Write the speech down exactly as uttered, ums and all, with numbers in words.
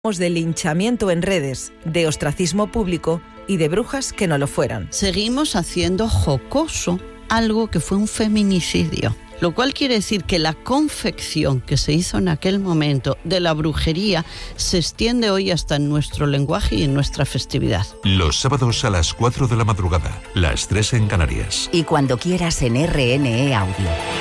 de linchamiento en redes, de ostracismo público y de brujas que no lo fueran. Seguimos haciendo jocoso algo que fue un feminicidio, lo cual quiere decir que la confección que se hizo en aquel momento de la brujería se extiende hoy hasta en nuestro lenguaje y en nuestra festividad. Los sábados a las cuatro de la madrugada, las tres en Canarias. Y cuando quieras en R N E Audio.